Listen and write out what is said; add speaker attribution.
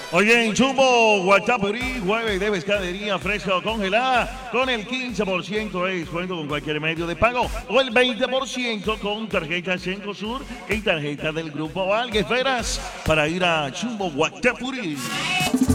Speaker 1: Oye, en Jumbo, Guatapurí, jueves de pescadería fresca o congelada con el 15% de descuento con cualquier medio de pago o el 20% con tarjeta Cencosur y tarjeta del Grupo Valgue. Esperas para ir a Jumbo, Guatapurí.